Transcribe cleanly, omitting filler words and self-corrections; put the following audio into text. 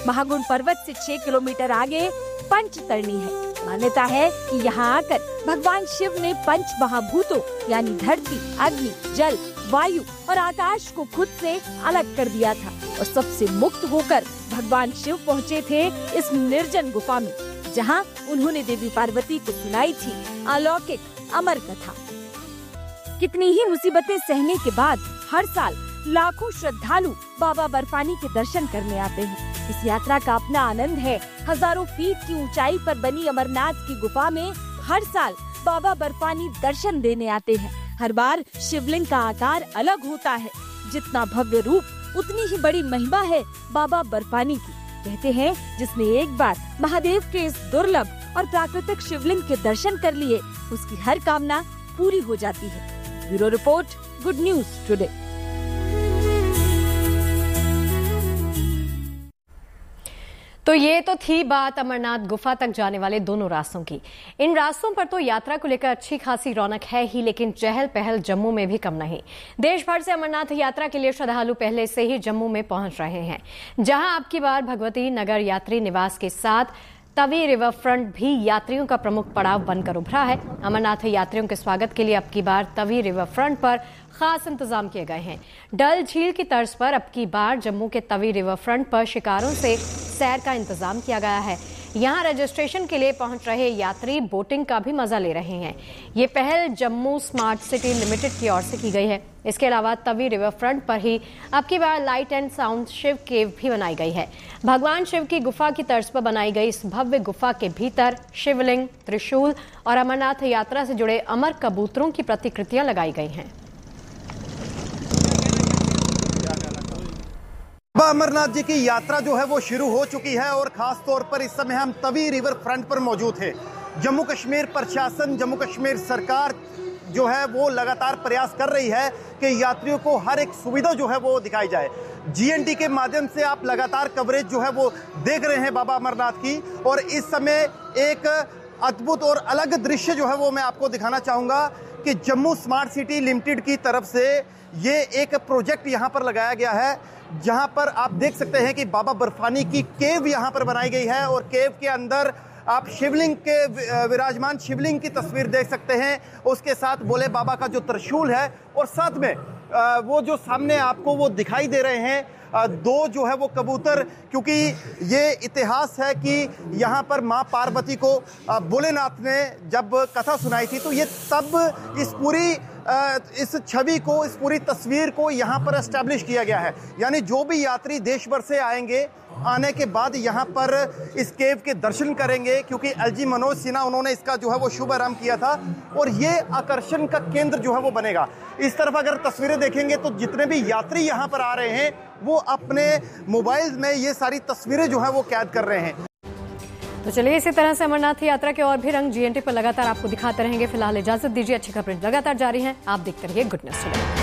महागुण पर्वत से 6 किलोमीटर आगे पंचतरणी है। मान्यता है कि यहाँ आकर भगवान शिव ने पंच महाभूतों यानी धरती, अग्नि, जल, वायु और आकाश को खुद से अलग कर दिया था और सबसे मुक्त होकर भगवान शिव पहुँचे थे इस निर्जन गुफा में, जहाँ उन्होंने देवी पार्वती को सुनाई थी अलौकिक अमर कथा। कितनी ही मुसीबतें सहने के बाद हर साल लाखों श्रद्धालु बाबा बर्फानी के दर्शन करने आते हैं। इस यात्रा का अपना आनंद है। हजारों फीट की ऊंचाई पर बनी अमरनाथ की गुफा में हर साल बाबा बर्फानी दर्शन देने आते हैं। हर बार शिवलिंग का आकार अलग होता है। जितना भव्य रूप उतनी ही बड़ी महिमा है बाबा बर्फानी की। कहते हैं जिसने एक बार महादेव के इस दुर्लभ और प्राकृतिक शिवलिंग के दर्शन कर लिए, उसकी हर कामना पूरी हो जाती है। Bureau report, good news today. तो ये तो थी बात अमरनाथ गुफा तक जाने वाले दोनों रास्तों की। इन रास्तों पर तो यात्रा को लेकर अच्छी खासी रौनक है ही, लेकिन चहल पहल जम्मू में भी कम नहीं। देश भर से अमरनाथ यात्रा के लिए श्रद्धालु पहले से ही जम्मू में पहुंच रहे हैं, जहां अब की बार भगवती नगर यात्री निवास के साथ तवी रिवर फ्रंट भी यात्रियों का प्रमुख पड़ाव बनकर उभरा है। अमरनाथ यात्रियों के स्वागत के लिए अब की बार तवी रिवर फ्रंट पर खास इंतजाम किए गए हैं। डल झील की तर्ज पर अब की बार जम्मू के तवी रिवर फ्रंट पर शिकारों से सैर का इंतजाम किया गया है। यहाँ रजिस्ट्रेशन के लिए पहुंच रहे यात्री बोटिंग का भी मजा ले रहे हैं। ये पहल जम्मू स्मार्ट सिटी लिमिटेड की ओर से की गई है। इसके अलावा तवी रिवर फ्रंट पर ही अब की बार लाइट एंड साउंड शिव केव भी बनाई गई है। भगवान शिव की गुफा की तर्ज पर बनाई गई इस भव्य गुफा के भीतर शिवलिंग, त्रिशूल और अमरनाथ यात्रा से जुड़े अमर कबूतरों की प्रतिकृतियां लगाई गई हैं। बाबा अमरनाथ जी की यात्रा जो है वो शुरू हो चुकी है और खास तौर पर इस समय हम तवी रिवर फ्रंट पर मौजूद हैं। जम्मू कश्मीर प्रशासन, जम्मू कश्मीर सरकार जो है वो लगातार प्रयास कर रही है कि यात्रियों को हर एक सुविधा जो है वो दिखाई जाए। जीएनटी के माध्यम से आप लगातार कवरेज जो है वो देख रहे हैं बाबा अमरनाथ की, और इस समय एक अद्भुत और अलग दृश्य जो है वो मैं आपको दिखाना चाहूँगा कि जम्मू स्मार्ट सिटी लिमिटेड की तरफ से ये एक प्रोजेक्ट यहाँ पर लगाया गया है, जहां पर आप देख सकते हैं कि बाबा बर्फानी की केव यहां पर बनाई गई है और केव के अंदर आप शिवलिंग के विराजमान शिवलिंग की तस्वीर देख सकते हैं। उसके साथ भोले बाबा का जो त्रिशूल है और साथ में वो जो सामने आपको वो दिखाई दे रहे हैं दो जो है वो कबूतर, क्योंकि ये इतिहास है कि यहाँ पर माँ पार्वती को भोलेनाथ ने जब कथा सुनाई थी तो ये तब इस छवि को, इस पूरी तस्वीर को यहाँ पर एस्टैब्लिश किया गया है। यानी जो भी यात्री देश भर से आएंगे, आने के बाद यहाँ पर इस केव के दर्शन करेंगे, क्योंकि एलजी मनोज सिन्हा उन्होंने इसका जो है वो शुभारंभ किया था और ये आकर्षण का केंद्र जो है वो बनेगा। इस तरफ अगर तस्वीरें देखेंगे तो जितने भी यात्री यहाँ पर आ रहे हैं वो अपने मोबाइल में ये सारी तस्वीरें जो है वो कैद कर रहे हैं। तो चलिए इसी तरह से अमरनाथ यात्रा के और भी रंग जीएनटी पर लगातार आपको दिखाते रहेंगे। फिलहाल इजाजत दीजिए, अच्छी खबरें लगातार जारी हैं। आप देखते रहिए गुड न्यूज टुडे।